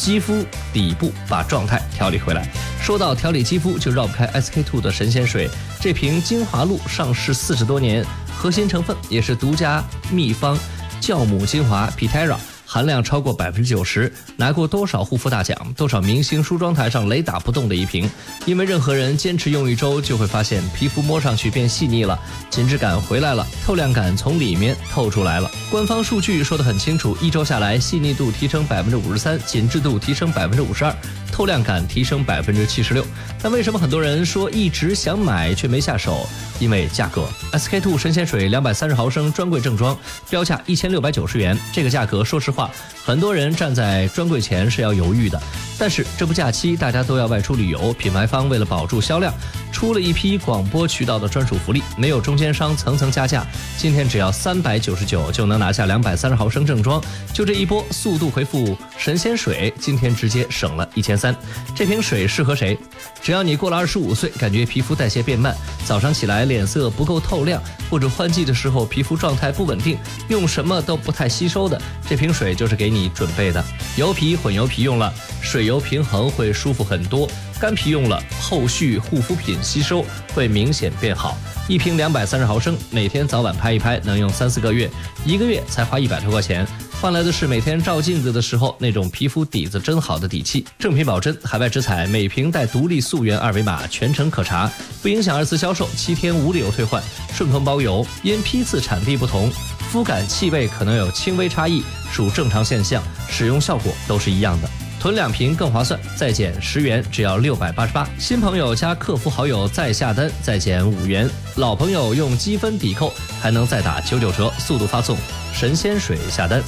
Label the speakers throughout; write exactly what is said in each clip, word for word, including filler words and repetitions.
Speaker 1: 肌肤底部把状态调理回来。说到调理肌肤，就绕不开 S K two 的神仙水。这瓶精华露上市四十多年，核心成分也是独家秘方酵母精华 Pitera， 含量超过百分之九十，拿过多少护肤大奖，多少明星梳妆台上雷打不动的一瓶。因为任何人坚持用一周，就会发现皮肤摸上去变细腻了，紧致感回来了，透亮感从里面透出来了。官方数据说得很清楚，一周下来，细腻度提升百分之五十三，紧致度提升百分之五十二，透亮感提升百分之七十六。但为什么很多人说一直想买却没下手？因为价格。S K two 神仙水两百三十毫升专柜正装，标价一千六百九十元。这个价格，说实话，很多人站在专柜前是要犹豫的。但是这部假期大家都要外出旅游，品牌方为了保住销量，出了一批广播渠道的专属福利，没有中间商层层加价。今天只要三百九十九就能拿下两百三十毫升正装，就这一波速度回复神仙水，今天直接省了一千三。这瓶水适合谁？只要你过了二十五岁，感觉皮肤代谢变慢，早上起来脸色不够透亮，或者换季的时候皮肤状态不稳定，用什么都不太吸收的，这瓶水就是给你准备的。油皮混油皮用了，水油平衡会舒服很多；干皮用了，后续护肤品吸收会明显变好。一瓶两百三十毫升，每天早晚拍一拍，能用三四个月，一个月才花一百多块钱，换来的是每天照镜子的时候那种皮肤底子真好的底气。正品保真，海外直采，每瓶带独立溯源二维码，全程可查，不影响二次销售，七天无理由退换，顺丰包邮。因批次产地不同，肤感气味可能有轻微差异，属正常现象，使用效果都是一样的。囤两瓶更划算，再减十元，只要六百八十八。新朋友加客服好友再下单，再减五元；老朋友用积分抵扣，还能再打九九折。速度发送神仙水下单。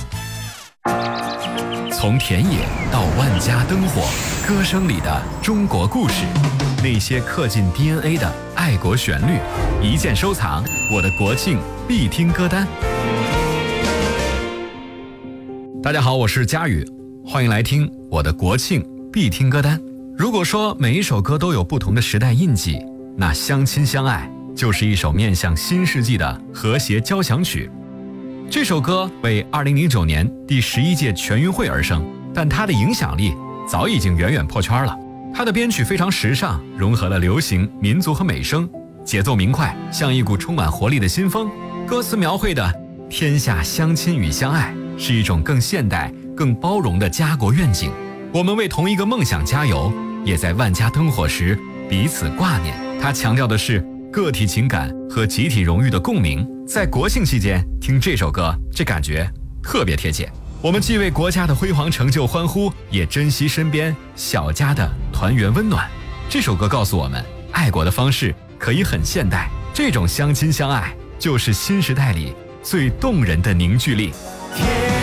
Speaker 2: 从田野到万家灯火，歌声里的中国故事，那些刻进 D N A 的爱国旋律，一键收藏我的国庆必听歌单。大家好，我是佳宇，欢迎来听我的国庆必听歌单。如果说每一首歌都有不同的时代印记，那相亲相爱就是一首面向新世纪的和谐交响曲。这首歌为二零零九年第十一届全运会而生，但它的影响力早已经远远破圈了。它的编曲非常时尚，融合了流行、民族和美声，节奏明快，像一股充满活力的新风。歌词描绘的天下相亲与相爱，是一种更现代、更包容的家国愿景。我们为同一个梦想加油，也在万家灯火时彼此挂念。它强调的是个体情感和集体荣誉的共鸣。在国庆期间听这首歌，这感觉特别贴切。我们既为国家的辉煌成就欢呼，也珍惜身边小家的团圆温暖。这首歌告诉我们，爱国的方式可以很现代，这种相亲相爱就是新时代里最动人的凝聚力。